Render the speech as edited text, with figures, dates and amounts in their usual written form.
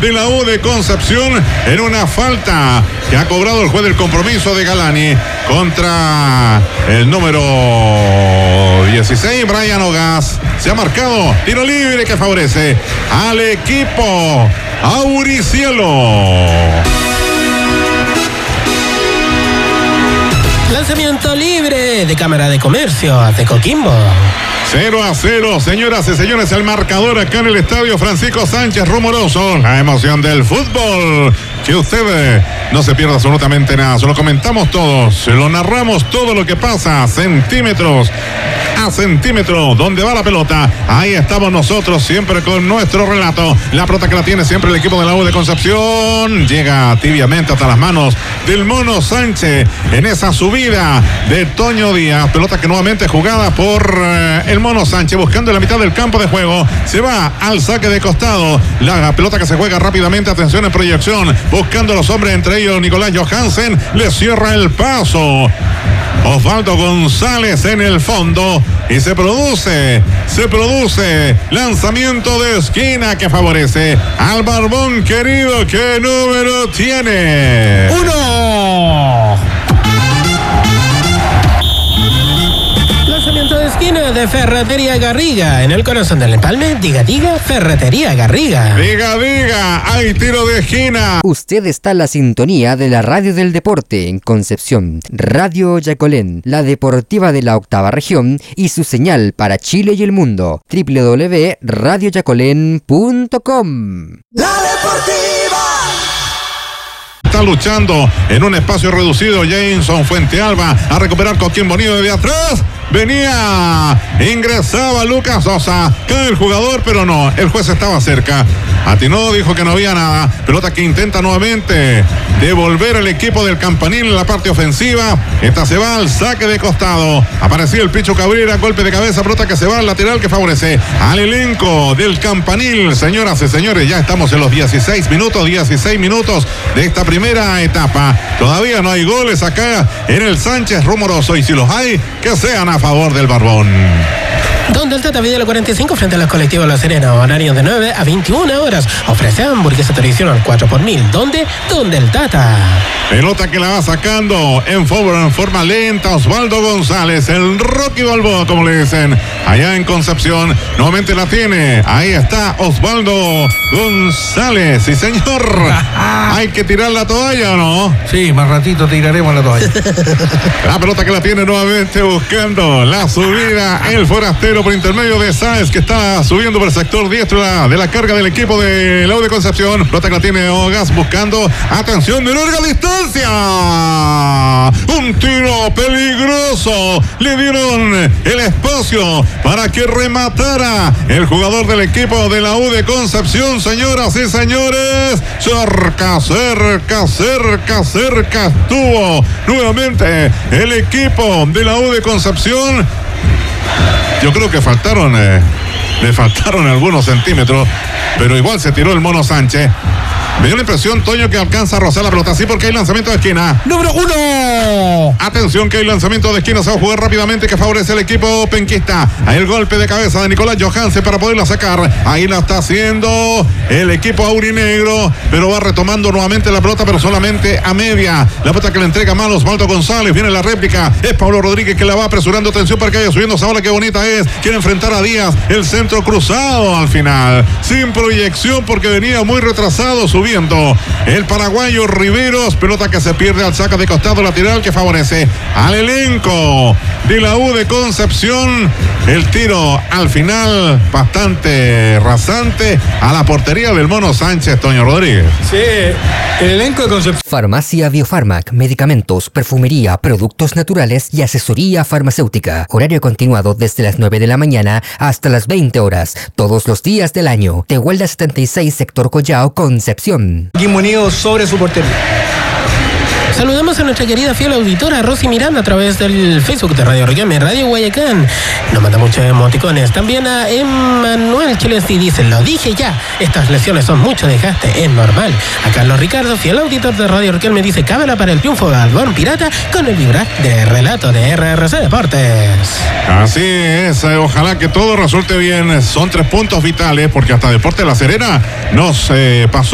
de la U de Concepción en una falta que ha cobrado el juez del compromiso de Galani contra el número 16, Brian Ogas. Se ha marcado tiro libre que favorece al equipo auricielo. Lanzamiento libre de Cámara de Comercio de Coquimbo. 0-0, señoras y señores, el marcador acá en el estadio Francisco Sánchez Rumoroso. La emoción del fútbol, que usted no se pierda absolutamente nada. Se lo comentamos todos, se lo narramos todo lo que pasa, centímetros a centímetro, donde va la pelota. Ahí estamos nosotros siempre con nuestro relato. La pelota que la tiene siempre el equipo de la U de Concepción. Llega tibiamente hasta las manos del Mono Sánchez en esa subida de Toño Díaz. Pelota que nuevamente jugada por el Mono Sánchez, buscando en la mitad del campo de juego. Se va al saque de costado. La pelota que se juega rápidamente. Atención en proyección. Buscando a los hombres, entre ellos Nicolás Johansen. Le cierra el paso Osvaldo González en el fondo. Y se produce lanzamiento de esquina que favorece al Barbón querido. ¿Qué número tiene? 1. Lanzamiento de esquina de Ferretería Garriga. En el corazón del empalme, diga, Ferretería Garriga. Diga, hay tiro de esquina. Usted está en la sintonía de la radio del deporte en Concepción. Radio Yacolén, la deportiva de la octava región y su señal para Chile y el mundo. www.radioyacolén.com. La deportiva. Está luchando en un espacio reducido Jameson Fuentealba a recuperar Coquimbo Unido desde atrás. Ingresaba Lucas Sosa, cae el jugador, pero no, el juez estaba cerca. Atinó, dijo que no había nada. Pelota que intenta nuevamente devolver el equipo del Campanil en la parte ofensiva. Esta se va al saque de costado. Aparecía el Picho Cabrera, golpe de cabeza, pelota que se va al lateral que favorece al elenco del Campanil. Señoras y señores, ya estamos en los 16 minutos de esta primera etapa. Todavía no hay goles acá en el Sánchez Rumoroso, y si los hay, que sean a favor del Barbón. Donde el Tata Videla 45 frente a los colectivos La Serena, horario de 9 a 21 horas. Ofrece hamburguesa tradicional 4x1000. ¿Dónde? Donde el Tata. Pelota que la va sacando en forma lenta Osvaldo González, el Rocky Balboa, como le dicen, allá en Concepción. Nuevamente la tiene. Ahí está Osvaldo González. Sí, señor. ¿Hay que tirar la toalla o no? Sí, más ratito tiraremos la toalla. La pelota que la tiene nuevamente buscando la subida, el forastero por intermedio de Sáez, que está subiendo por el sector diestro de la carga del equipo de la U de Concepción. Pelota que la tiene Ogas buscando, atención, de larga distancia. Un tiro peligroso. Le dieron el espacio para que rematara el jugador del equipo de la U de Concepción. Señoras y señores, cerca estuvo nuevamente el equipo de la U de Concepción. Yo creo que le faltaron algunos centímetros, pero igual se tiró el Mono Sánchez. Me dio la impresión, Toño, que alcanza a rozar la pelota, sí, porque hay lanzamiento de esquina. Número 1. Atención, que hay lanzamiento de esquina, se va a jugar rápidamente, que favorece el equipo penquista. Ahí el golpe de cabeza de Nicolás Johansen para poderla sacar. Ahí la está haciendo el equipo aurinegro, pero va retomando nuevamente la pelota, pero solamente a media. La pelota que le entrega mal Osvaldo González, viene la réplica, es Pablo Rodríguez que la va apresurando. Atención para que vaya subiendo esa bola, qué bonita es. Quiere enfrentar a Díaz, el centro cruzado al final, sin proyección porque venía muy retrasado, subiendo el paraguayo Riveros. Pelota que se pierde al saque de costado lateral que favorece al elenco de la U de Concepción. El tiro al final bastante rasante a la portería del Mono Sánchez, Toño Rodríguez. Sí, el elenco de Concepción. Farmacia Biofarmac, medicamentos, perfumería, productos naturales y asesoría farmacéutica. Horario continuado desde las 9 de la mañana hasta las 20 horas, todos los días del año. Tehuelda 76, sector Collao, Concepción. Coquimbo Unido sobre su portería. Saludamos a nuestra querida fiel auditora Rosy Miranda a través del Facebook de Radio Riquelme, Radio Guayacán. Nos manda muchos emoticones. También a Emmanuel Chilesi dice, lo dije ya, estas lesiones son mucho desgaste, es normal. A Carlos Ricardo, fiel auditor de Radio Riquelme, dice, cábala para el triunfo de Albón Pirata con el vibrar de relato de RRC Deportes. Así es, ojalá que todo resulte bien. Son 3 puntos vitales porque hasta Deportes La Serena nos pasó